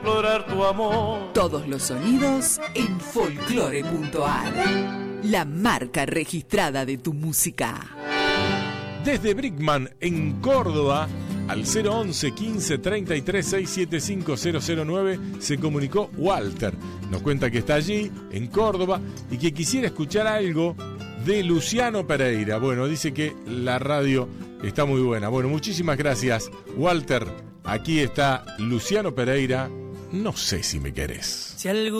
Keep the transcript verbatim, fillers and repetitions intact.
Tu amor. Todos los sonidos en folclore punto ar, la marca registrada de tu música. Desde Brickman, en Córdoba, al cero once, quince, treinta y tres, seiscientos setenta y cinco, cero cero nueve, se comunicó Walter. Nos cuenta que está allí, en Córdoba, y que quisiera escuchar algo de Luciano Pereira. Bueno, dice que la radio está muy buena. Bueno, muchísimas gracias, Walter. Aquí está Luciano Pereira. No sé si me querés. Si algo